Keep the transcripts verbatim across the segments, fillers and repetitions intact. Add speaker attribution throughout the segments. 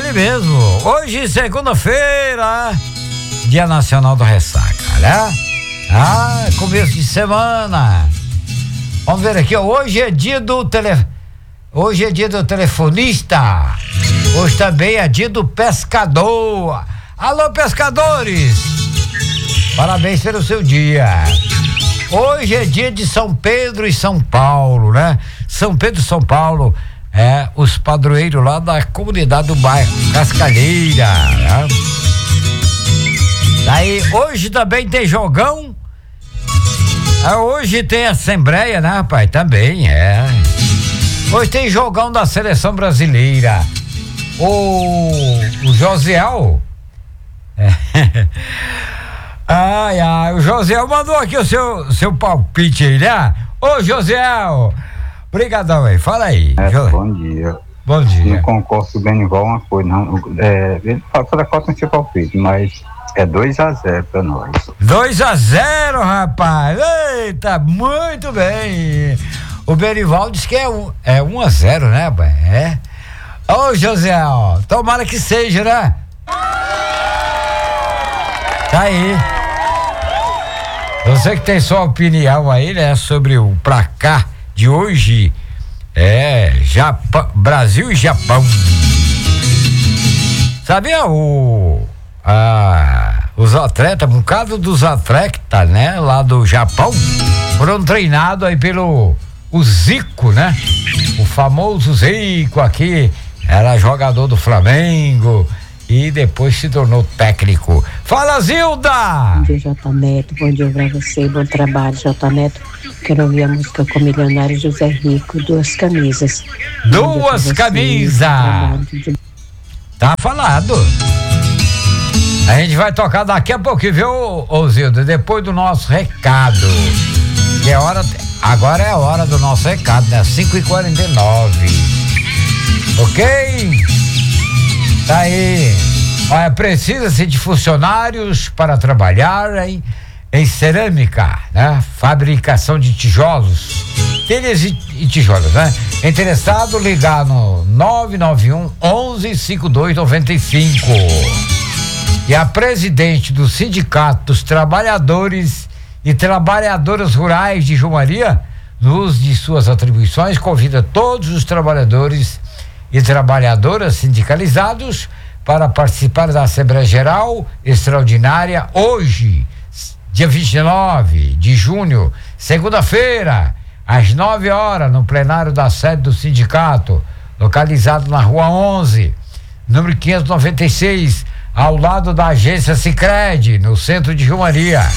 Speaker 1: ele mesmo. Hoje, segunda-feira, Dia Nacional do Ressaca, né? Ah, começo de semana. Vamos ver aqui, ó. Hoje é dia do tele... Hoje é dia do telefonista. Hoje também é dia do pescador. Alô, pescadores! Parabéns pelo seu dia. Hoje é dia de São Pedro e São Paulo, né? São Pedro e São Paulo, é, os padroeiros lá da comunidade do bairro Cascalheira, né? Daí, hoje também tem jogão. É, hoje tem assembleia, né, rapaz? Também, é. Hoje tem jogão da seleção brasileira. O, o Josiel. É. Ai, ai, o Josiel mandou aqui o seu, seu palpite aí, né? Ô, Josiel, brigadão aí, fala aí.
Speaker 2: É,
Speaker 1: jo...
Speaker 2: Bom dia.
Speaker 1: Bom dia.
Speaker 2: No concurso do Benival, uma coisa, não, é, toda cota não tinha palpite, mas é dois a zero pra nós.
Speaker 1: dois a zero, rapaz, eita, muito bem. O Benival disse que é um, é um a zero, né, rapaz? É. Ô, Josiel, tomara que seja, né? Tá aí. Você que tem sua opinião aí, né, sobre o placar de hoje, é Japão, Brasil e Japão. Sabia o ah, os atletas, um bocado dos atletas, né, lá do Japão, foram treinados aí pelo o Zico, né? O famoso Zico aqui, era jogador do Flamengo e depois se tornou técnico. Fala, Zilda!
Speaker 3: Bom dia, J. Neto, bom dia pra você, bom trabalho, J. Neto. Quero ouvir a música com o milionário José Rico, Duas Camisas.
Speaker 1: Duas Camisas! Tá falado. A gente vai tocar daqui a pouquinho, viu, ô Zilda? Depois do nosso recado. Que é hora, agora é a hora do nosso recado, né? cinco e quarenta e nove. Ok? Tá aí. Olha, precisa-se de funcionários para trabalhar em, em cerâmica, né? Fabricação de tijolos, telhas e, e tijolos, né? Interessado, ligar no nove nove um, onze, cinquenta e dois noventa e cinco. E a presidente do Sindicato dos Trabalhadores e Trabalhadoras Rurais de Jumaria, no uso de suas atribuições, convida todos os trabalhadores e trabalhadoras sindicalizados para participar da Assembleia Geral Extraordinária hoje, dia vinte e nove de junho, segunda-feira, às nove horas, no plenário da sede do sindicato, localizado na Rua onze, número quinhentos e noventa e seis, ao lado da agência Sicredi, no centro de Jumaria.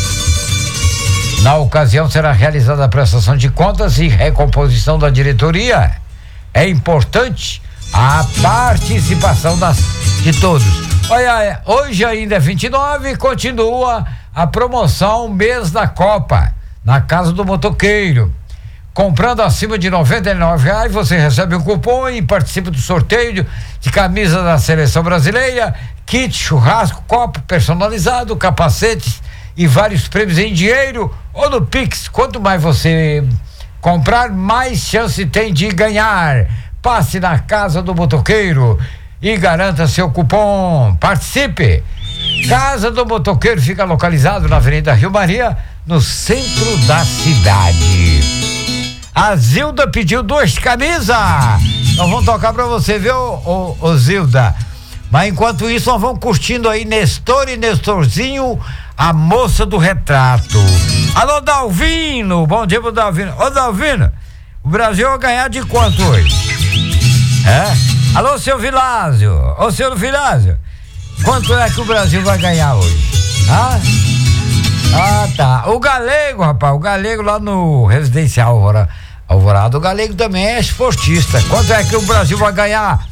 Speaker 1: Na ocasião será realizada a prestação de contas e recomposição da diretoria. É importante a participação das, de todos. Olha, hoje ainda é vinte e nove, continua a promoção mês da Copa, na Casa do Motoqueiro. Comprando acima de noventa e nove reais, você recebe um cupom e participa do sorteio de camisa da Seleção Brasileira, kit churrasco, copo personalizado, capacetes e vários prêmios em dinheiro ou no Pix. Quanto mais você comprar, mais chance tem de ganhar. Passe na Casa do Motoqueiro e garanta seu cupom. Participe! Casa do Motoqueiro fica localizado na Avenida Rio Maria, no centro da cidade. A Zilda pediu duas camisas. Nós vamos tocar pra você, viu, ô, ô, ô Zilda? Mas enquanto isso, nós vamos curtindo aí Nestor e Nestorzinho, a moça do retrato. Alô, Dalvino, bom dia pro Dalvino. Ô, Dalvino, o Brasil vai ganhar de quanto hoje? É? Alô, seu Vilásio, ô, seu Vilásio, quanto é que o Brasil vai ganhar hoje? Ah? Ah, tá. O Galego, rapaz, o Galego lá no Residencial Alvorada, Alvorada, o Galego também é esportista. Quanto é que o Brasil vai ganhar?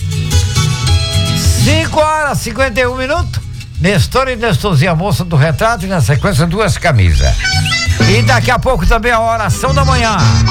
Speaker 1: cinco horas e cinquenta e um minutos. Nestor e Nestorzinha, a moça do retrato, e na sequência duas camisas. E daqui a pouco também a oração da manhã.